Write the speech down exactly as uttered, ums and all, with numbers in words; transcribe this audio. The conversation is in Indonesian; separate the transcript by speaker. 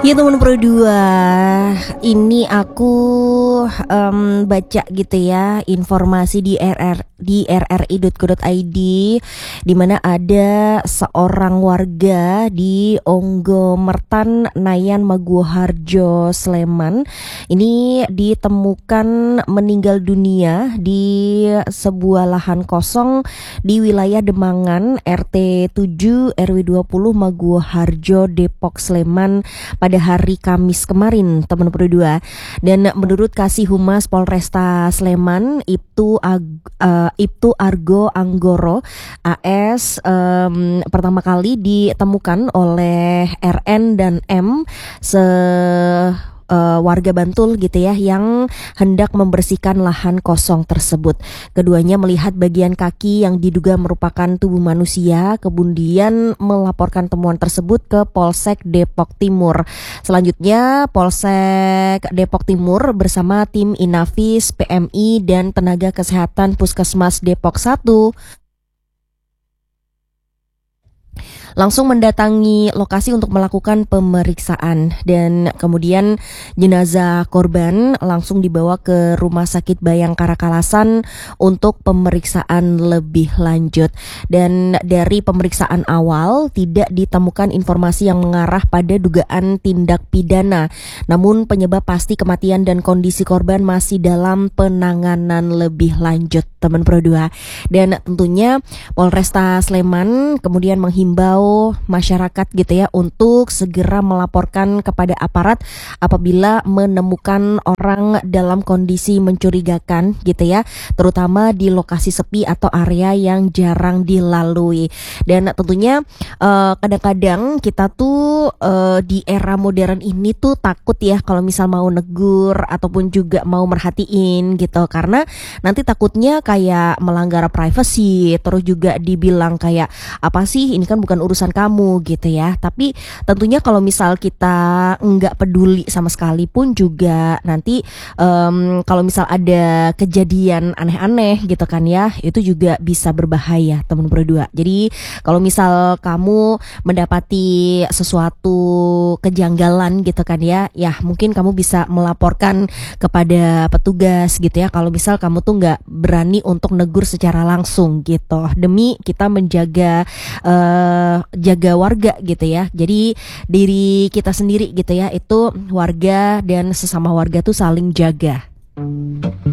Speaker 1: Ya teman Pro dua, ini aku em, baca gitu ya informasi di R R di r r i titik co titik i d di mana ada seorang warga di Onggomertan, Nayan, Maguwoharjo, Sleman. Ini ditemukan meninggal dunia di sebuah lahan kosong di wilayah Demangan R T tujuh R W dua puluh Maguwoharjo, Depok, Sleman pada hari Kamis kemarin, teman Pro dua. Dan menurut Kasih Humas Polresta Sleman, Ibtu Ag- uh, Ibtu Argo Anggoro A S, um, pertama kali ditemukan oleh R N dan M se uh, warga Bantul gitu ya, yang hendak membersihkan lahan kosong tersebut. Keduanya melihat bagian kaki yang diduga merupakan tubuh manusia, kemudian melaporkan temuan tersebut ke Polsek Depok Timur. Selanjutnya Polsek Depok Timur bersama tim Inafis, P M I, dan tenaga kesehatan Puskesmas Depok satu langsung mendatangi lokasi untuk melakukan pemeriksaan, dan kemudian jenazah korban langsung dibawa ke Rumah Sakit Bayangkara Kalasan untuk pemeriksaan lebih lanjut. Dan dari pemeriksaan awal tidak ditemukan informasi yang mengarah pada dugaan tindak pidana. Namun penyebab pasti kematian dan kondisi korban masih dalam penanganan lebih lanjut, teman Pro dua. Dan tentunya Polresta Sleman kemudian menghimbau masyarakat gitu ya untuk segera melaporkan kepada aparat apabila menemukan orang dalam kondisi mencurigakan gitu ya, terutama di lokasi sepi atau area yang jarang dilalui. Dan tentunya uh, kadang-kadang kita tuh uh, di era modern ini tuh takut ya kalau misal mau negur ataupun juga mau merhatiin gitu, karena nanti takutnya kayak melanggar privacy, terus juga dibilang kayak apa sih, ini kan bukan urusan kamu gitu ya. Tapi tentunya kalau misal kita nggak peduli sama sekali pun juga nanti um, kalau misal ada kejadian aneh-aneh gitu kan ya, itu juga bisa berbahaya, teman Pro dua. Jadi kalau misal kamu mendapati sesuatu kejanggalan gitu kan ya, ya mungkin kamu bisa melaporkan kepada petugas gitu ya, kalau misal kamu tuh nggak berani untuk negur secara langsung gitu, demi kita menjaga uh, jaga warga gitu ya. Jadi diri kita sendiri gitu ya, itu warga dan sesama warga tuh saling jaga.